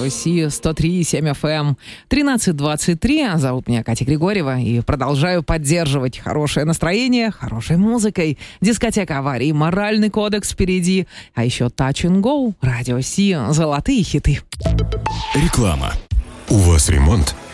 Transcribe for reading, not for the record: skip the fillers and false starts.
Радио Си 103,7 FM. 13:23. Зовут меня Катя Григорьева. И продолжаю поддерживать хорошее настроение, хорошей музыкой. Дискотека аварий, моральный кодекс впереди. А еще Touch and Go. Радио Си. Золотые хиты. Реклама. У вас ремонт?